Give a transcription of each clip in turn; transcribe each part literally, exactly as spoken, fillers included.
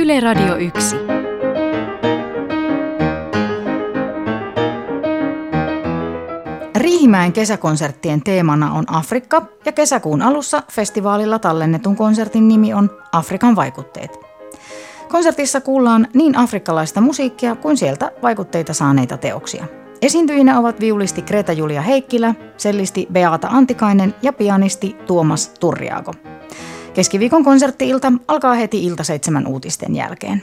Yle Radio yksi. Riihimäen kesäkonserttien teemana on Afrikka ja kesäkuun alussa festivaalilla tallennetun konsertin nimi on Afrikan vaikutteet. Konsertissa kuullaan niin afrikkalaista musiikkia kuin sieltä vaikutteita saaneita teoksia. Esiintyjinä ovat viulisti Greta-Julia Heikkilä, cellisti Beata Antikainen ja pianisti Tuomas Turriaako. Keskiviikon konsertti-ilta alkaa heti ilta seitsemän uutisten jälkeen.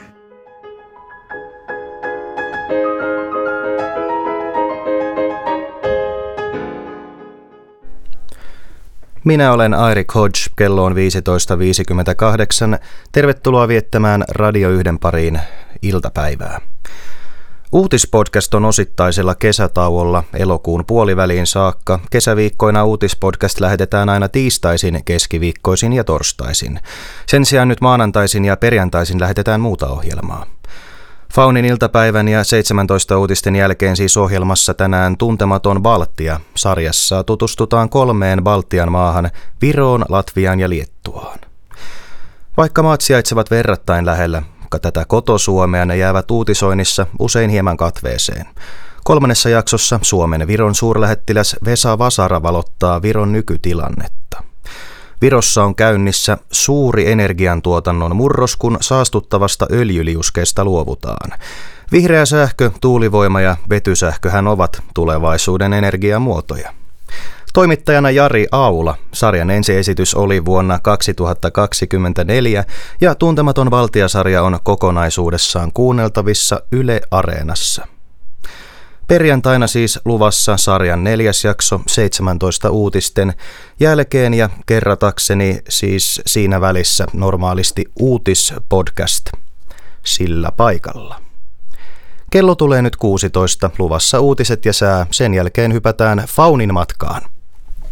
Minä olen Airik Hodge, kello on viisitoista viisikymmentäkahdeksan. Tervetuloa viettämään Radio yhden pariin iltapäivää. Uutispodcast on osittaisella kesätauolla elokuun puoliväliin saakka. Kesäviikkoina uutispodcast lähetetään aina tiistaisin, keskiviikkoisin ja torstaisin. Sen sijaan nyt maanantaisin ja perjantaisin lähetetään muuta ohjelmaa. Faunin iltapäivän ja seitsemäntoista uutisten jälkeen siis ohjelmassa tänään Tuntematon Baltia. Sarjassa tutustutaan kolmeen Baltian maahan, Viroon, Latviaan ja Liettuaan. Vaikka maat sijaitsevat verrattain lähellä tätä kotosuomea, ne jäävät uutisoinnissa usein hieman katveeseen. Kolmannessa jaksossa Suomen Viron suurlähettiläs Vesa Vasara valottaa Viron nykytilannetta. Virossa on käynnissä suuri energiantuotannon murros, kun saastuttavasta öljyliuskeesta luovutaan. Vihreä sähkö, tuulivoima ja vetysähköhän ovat tulevaisuuden energiamuotoja. Toimittajana Jari Aula. Sarjan ensiesitys oli vuonna kaksituhattakaksikymmentäneljä ja Tuntematon Baltia-sarja on kokonaisuudessaan kuunneltavissa Yle Areenassa. Perjantaina siis luvassa sarjan neljäs jakso seitsemäntoista uutisten jälkeen ja kerratakseni siis siinä välissä normaalisti uutispodcast sillä paikalla. Kello tulee nyt kuusitoista, luvassa uutiset ja sää, sen jälkeen hypätään Faunin matkaan.